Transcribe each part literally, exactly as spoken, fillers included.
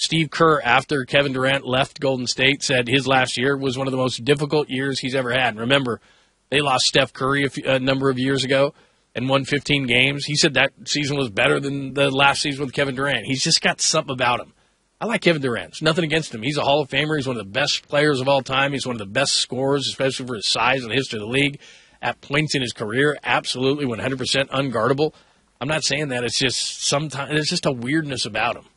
Steve Kerr, after Kevin Durant left Golden State, said his last year was one of the most difficult years he's ever had. And remember, they lost Steph Curry a, few, a number of years ago and won fifteen games. He said that season was better than the last season with Kevin Durant. He's just got something about him. I like Kevin Durant. There's nothing against him. He's a Hall of Famer. He's one of the best players of all time. He's one of the best scorers, especially for his size in the history of the league. At points in his career, absolutely one hundred percent unguardable. I'm not saying that. It's just sometimes it's just a weirdness about him.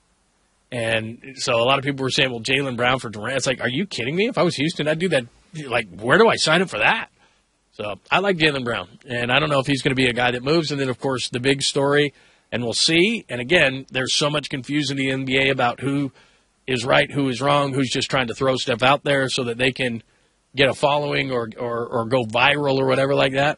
And so a lot of people were saying, well, Jaylen Brown for Durant. It's like, are you kidding me? If I was Houston, I'd do that. Like, where do I sign up for that? So I like Jaylen Brown. And I don't know if he's going to be a guy that moves. And then, of course, the big story, and we'll see. And, again, there's so much confusion in the N B A about who is right, who is wrong, who's just trying to throw stuff out there so that they can get a following or, or, or go viral or whatever like that.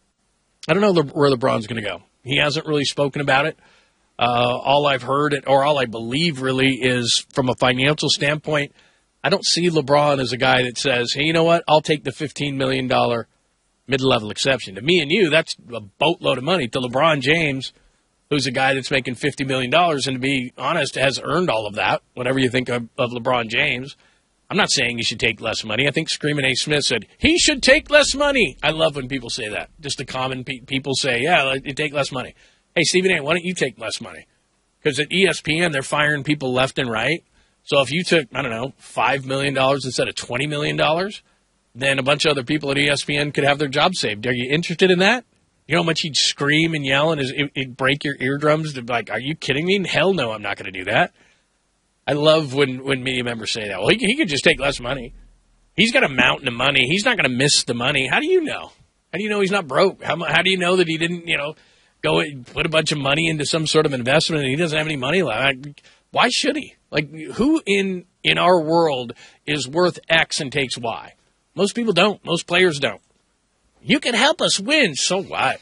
I don't know where LeBron's going to go. He hasn't really spoken about it. Uh, all I've heard, or all I believe really, is from a financial standpoint, I don't see LeBron as a guy that says, hey, you know what, I'll take the fifteen million dollars mid-level exception. To me and you, that's a boatload of money. To LeBron James, who's a guy that's making fifty million dollars, and to be honest, has earned all of that, whatever you think of, of LeBron James. I'm not saying he should take less money. I think Screaming A. Smith said, he should take less money. I love when people say that. Just the common pe- people say, yeah, you take less money. Hey, Stephen A., why don't you take less money? Because at E S P N, they're firing people left and right. So if you took, I don't know, five million dollars instead of twenty million dollars, then a bunch of other people at E S P N could have their job saved. Are you interested in that? You know how much he'd scream and yell and it'd break your eardrums? To be like, are you kidding me? Hell no, I'm not going to do that. I love when, when media members say that. Well, he, he could just take less money. He's got a mountain of money. He's not going to miss the money. How do you know? How do you know he's not broke? How, how do you know that he didn't, you know, go and put a bunch of money into some sort of investment and he doesn't have any money left? Why should he? Like, who in in our world is worth X and takes Y? Most people don't. Most players don't. You can help us win. So what?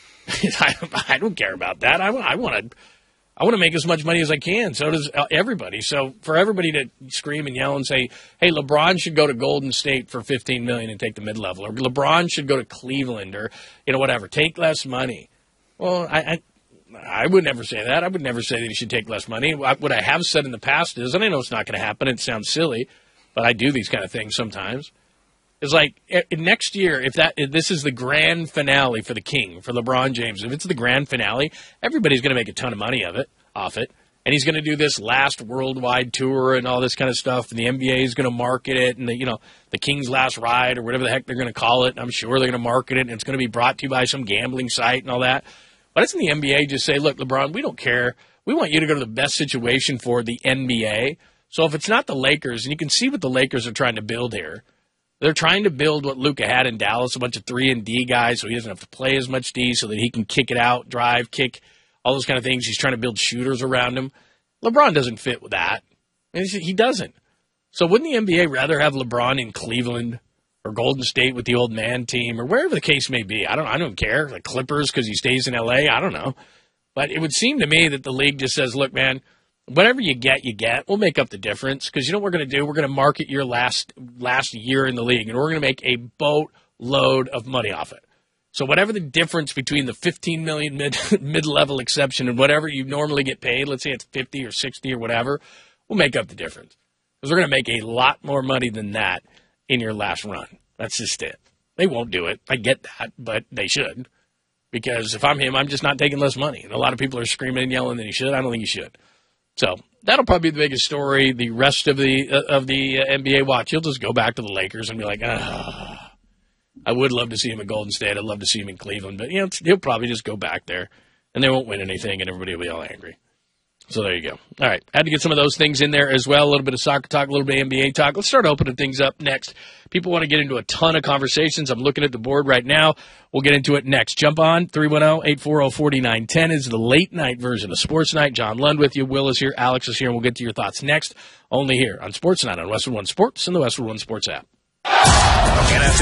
I, I don't care about that. I, I want to I want to make as much money as I can. So does everybody. So for everybody to scream and yell and say, hey, LeBron should go to Golden State for fifteen million dollars and take the mid-level, or LeBron should go to Cleveland, or, you know, whatever, take less money. Well, I, I I would never say that. I would never say that he should take less money. What I have said in the past is, and I know it's not going to happen, it sounds silly, but I do these kind of things sometimes, is like next year, if that if this is the grand finale for the King, for LeBron James, if it's the grand finale, everybody's going to make a ton of money of it, off it. And he's going to do this last worldwide tour and all this kind of stuff, and the N B A is going to market it, and the, you know, the King's Last Ride or whatever the heck they're going to call it. I'm sure they're going to market it, and it's going to be brought to you by some gambling site and all that. Why doesn't the N B A just say, look, LeBron, we don't care. We want you to go to the best situation for the N B A. So if it's not the Lakers, and you can see what the Lakers are trying to build here, they're trying to build what Luka had in Dallas, a bunch of three and D guys, so he doesn't have to play as much D, so that he can kick it out, drive, kick, all those kind of things. He's trying to build shooters around him. LeBron doesn't fit with that. He doesn't. So wouldn't the N B A rather have LeBron in Cleveland or Golden State with the old man team, or wherever the case may be? I don't I don't care. The Clippers because he stays in L A? I don't know. But it would seem to me that the league just says, look, man, whatever you get, you get. We'll make up the difference, because you know what we're going to do? We're going to market your last last year in the league, and we're going to make a boatload of money off it. So whatever the difference between the fifteen million dollars mid, mid-level exception and whatever you normally get paid, let's say it's fifty or sixty or whatever, we'll make up the difference. Because we're going to make a lot more money than that in your last run. That's just it. They won't do it. I get that, but they should. Because if I'm him, I'm just not taking less money. And a lot of people are screaming and yelling that he should. I don't think he should. So that'll probably be the biggest story. The rest of the uh, of the uh, N B A watch, he'll just go back to the Lakers and be like, ah. I would love to see him at Golden State. I'd love to see him in Cleveland. But, you know, he'll probably just go back there, and they won't win anything, and everybody will be all angry. So there you go. All right. Had to get some of those things in there as well. A little bit of soccer talk, a little bit of N B A talk. Let's start opening things up next. People want to get into a ton of conversations. I'm looking at the board right now. We'll get into it next. Jump on. three one zero, eight four zero, four nine one zero is the late-night version of Sports Night. John Lund with you. Will is here. Alex is here, and we'll get to your thoughts next. Only here on Sports Night on Westwood One Sports and the Westwood One Sports app. N F